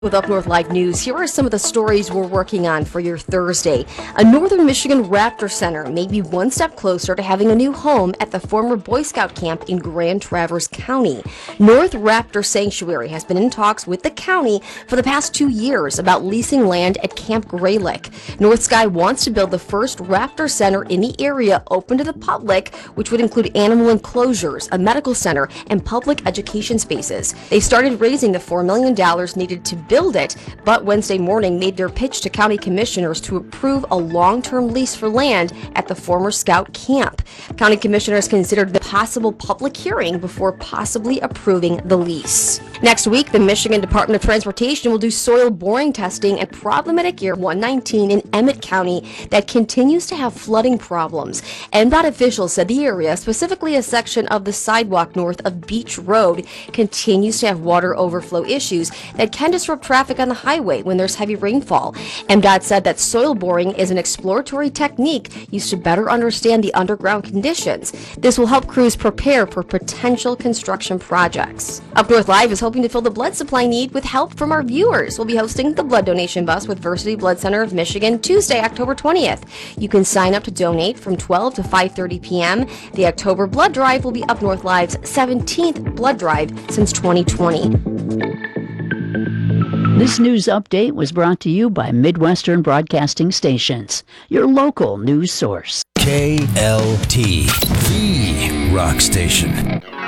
With Up North Live News, here are some of the stories we're working on for your Thursday. A Northern Michigan Raptor Center may be one step closer to having a new home at the former Boy Scout camp in Grand Traverse County. North Raptor Sanctuary has been in talks with the county for the past 2 years about leasing land at Camp Graylick. North Sky wants to build the first Raptor Center in the area open to the public, which would include animal enclosures, a medical center, and public education spaces. They started raising the $4 million needed to build it, but Wednesday morning made their pitch to county commissioners to approve a long-term lease for land at the former Scout camp. County commissioners considered the possible public hearing before possibly approving the lease. Next week, the Michigan Department of Transportation will do soil boring testing at problematic Area 119 in Emmett County that continues to have flooding problems. NDOT officials said the area, specifically a section of the sidewalk north of Beach Road, continues to have water overflow issues that can disrupt traffic on the highway when there's heavy rainfall. MDOT said that soil boring is an exploratory technique used to better understand the underground conditions. This will help crews prepare for potential construction projects. Up North Live is hoping to fill the blood supply need with help from our viewers. We'll be hosting the blood donation bus with Versity Blood Center of Michigan Tuesday, October 20th. You can sign up to donate from 12 to 5:30 p.m. The October blood drive will be Up North Live's 17th blood drive since 2020. This news update was brought to you by Midwestern Broadcasting Stations, your local news source. KLT, the rock station.